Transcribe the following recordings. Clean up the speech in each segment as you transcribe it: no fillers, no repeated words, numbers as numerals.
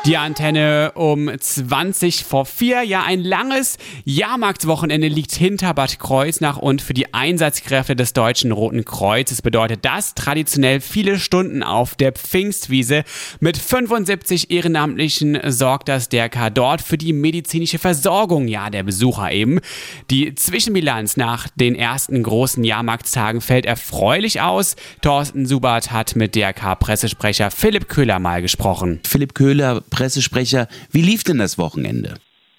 Die Antenne um 3:20. Ja, ein langes Jahrmarktswochenende liegt hinter Bad Kreuznach und für die Einsatzkräfte des Deutschen Roten Kreuzes bedeutet das traditionell viele Stunden auf der Pfingstwiese. Mit 75 Ehrenamtlichen sorgt das DRK dort für die medizinische Versorgung, der Besucher eben. Die Zwischenbilanz nach den ersten großen Jahrmarktstagen fällt erfreulich aus. Thorsten Subert hat mit DRK-Pressesprecher Philipp Köhler mal gesprochen. Philipp Köhler, Pressesprecher, wie lief denn das Wochenende?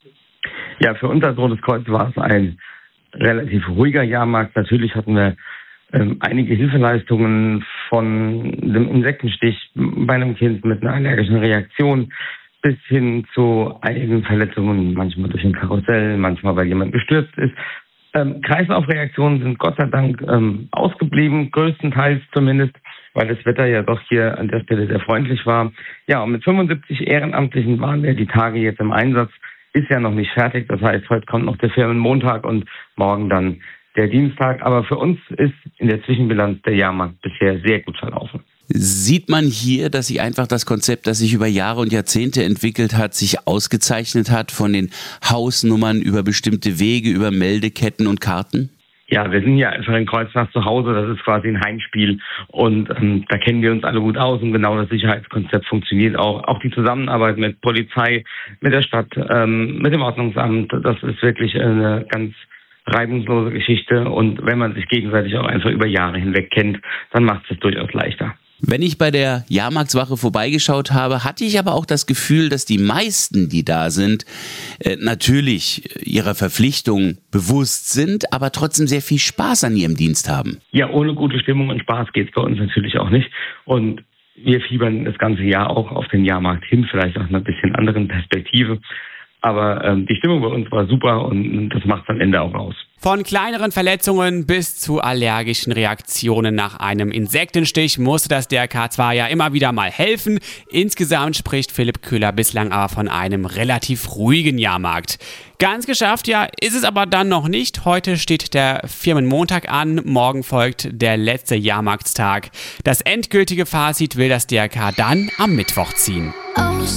Ja, für uns als Rotes Kreuz war es ein relativ ruhiger Jahrmarkt. Natürlich hatten wir einige Hilfeleistungen von dem Insektenstich bei einem Kind mit einer allergischen Reaktion bis hin zu einigen Verletzungen, manchmal durch ein Karussell, manchmal weil jemand gestürzt ist. Kreislaufreaktionen sind Gott sei Dank ausgeblieben, größtenteils zumindest, weil das Wetter ja doch hier an der Stelle sehr freundlich war. Ja, und mit 75 Ehrenamtlichen waren wir die Tage jetzt im Einsatz. Ist ja noch nicht fertig, das heißt, heute kommt noch der Firmenmontag und morgen dann der Dienstag. Aber für uns ist in der Zwischenbilanz der Jahrmarkt bisher sehr gut verlaufen. Sieht man hier, dass sich einfach das Konzept, das sich über Jahre und Jahrzehnte entwickelt hat, sich ausgezeichnet hat von den Hausnummern über bestimmte Wege, über Meldeketten und Karten? Ja, wir sind hier einfach in Kreuznach zu Hause, das ist quasi ein Heimspiel und da kennen wir uns alle gut aus und genau das Sicherheitskonzept funktioniert auch. Auch die Zusammenarbeit mit Polizei, mit der Stadt, mit dem Ordnungsamt, das ist wirklich eine ganz reibungslose Geschichte und wenn man sich gegenseitig auch einfach über Jahre hinweg kennt, dann macht es durchaus leichter. Wenn ich bei der Jahrmarktswache vorbeigeschaut habe, hatte ich aber auch das Gefühl, dass die meisten, die da sind, natürlich ihrer Verpflichtung bewusst sind, aber trotzdem sehr viel Spaß an ihrem Dienst haben. Ja, ohne gute Stimmung und Spaß geht es bei uns natürlich auch nicht. Und wir fiebern das ganze Jahr auch auf den Jahrmarkt hin, vielleicht auch in einer bisschen anderen Perspektive. Aber die Stimmung bei uns war super und das macht es am Ende auch aus. Von kleineren Verletzungen bis zu allergischen Reaktionen nach einem Insektenstich musste das DRK zwar ja immer wieder mal helfen. Insgesamt spricht Philipp Köhler bislang aber von einem relativ ruhigen Jahrmarkt. Ganz geschafft, ist es aber dann noch nicht. Heute steht der Firmenmontag an, morgen folgt der letzte Jahrmarktstag. Das endgültige Fazit will das DRK dann am Mittwoch ziehen.